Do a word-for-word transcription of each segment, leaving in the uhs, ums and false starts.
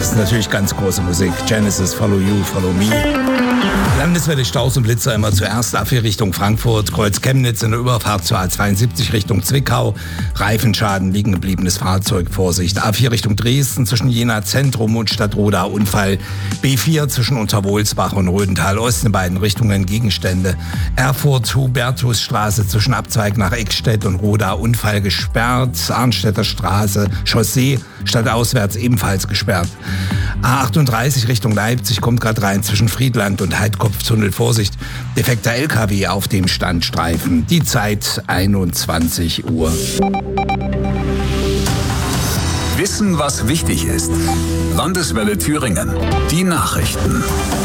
Das ist natürlich ganz große Musik. Genesis, Follow You, Follow Me. Landeswelle Staus und Blitzer immer zuerst A vier Richtung Frankfurt, Kreuz Chemnitz in der Überfahrt zur A zweiundsiebzig Richtung Zwickau. Reifenschaden, liegen gebliebenes Fahrzeug, Vorsicht. A vier Richtung Dresden zwischen Jena Zentrum und Stadtroda Unfall. B vier zwischen Unterwohlsbach und Rödental Ost in beiden Richtungen Gegenstände. Erfurt Hubertusstraße zwischen Abzweig nach Eckstedt und Roda Unfall gesperrt. Arnstädter Straße Chaussee stadtauswärts ebenfalls gesperrt. A achtunddreißig Richtung Leipzig kommt gerade rein zwischen Friedland und Heidkopftunnel. Vorsicht, defekter L K W auf dem Standstreifen. Die Zeit einundzwanzig Uhr. Wissen, was wichtig ist. Landeswelle Thüringen. Die Nachrichten.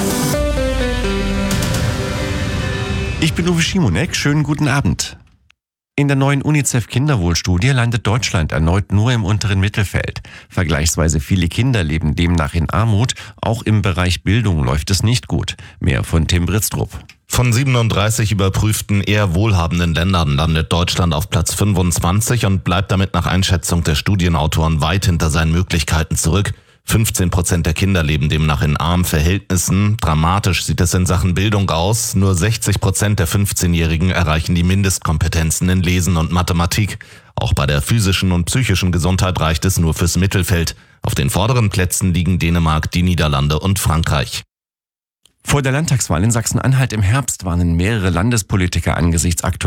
Ich bin Uwe Schimonek. Schönen guten Abend. In der neuen UNICEF-Kinderwohlstudie landet Deutschland erneut nur im unteren Mittelfeld. Vergleichsweise viele Kinder leben demnach in Armut. Auch im Bereich Bildung läuft es nicht gut. Mehr von Tim Britztrup. Von siebenunddreißig überprüften eher wohlhabenden Ländern landet Deutschland auf Platz fünfundzwanzig und bleibt damit nach Einschätzung der Studienautoren weit hinter seinen Möglichkeiten zurück. fünfzehn Prozent der Kinder leben demnach in armen Verhältnissen. Dramatisch sieht es in Sachen Bildung aus. Nur sechzig Prozent der fünfzehnjährigen erreichen die Mindestkompetenzen in Lesen und Mathematik. Auch bei der physischen und psychischen Gesundheit reicht es nur fürs Mittelfeld. Auf den vorderen Plätzen liegen Dänemark, die Niederlande und Frankreich. Vor der Landtagswahl in Sachsen-Anhalt im Herbst warnen mehrere Landespolitiker angesichts aktueller